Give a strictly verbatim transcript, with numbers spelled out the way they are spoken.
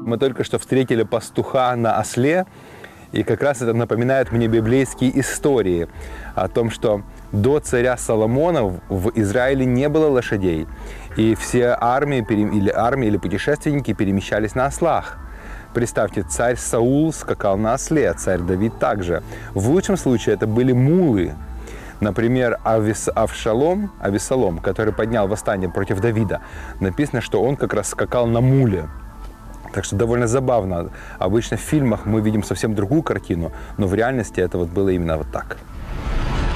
Мы только что встретили пастуха на осле, и как раз это напоминает мне библейские истории о том, что до царя Соломона в Израиле не было лошадей, и все армии или армии или путешественники перемещались на ослах. Представьте, царь Саул скакал на осле, царь Давид также. В лучшем случае это были мулы. Например, Авис, Авшалом, Авесолом, который поднял восстание против Давида, написано, что он как раз скакал на муле. Так что довольно забавно. Обычно в фильмах мы видим совсем другую картину, но в реальности это вот было именно вот так.